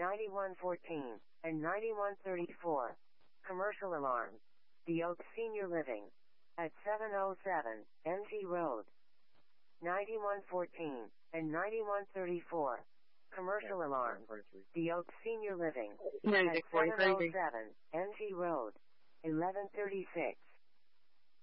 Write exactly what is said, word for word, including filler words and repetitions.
ninety-one fourteen, and ninety-one thirty-four. Commercial alarm. The Oak Senior Living. At seven oh seven, M G Road. ninety-one fourteen, and ninety-one thirty-four. Commercial alarm. The Oak Senior Living. At seven oh seven, M G Road. eleven thirty-six.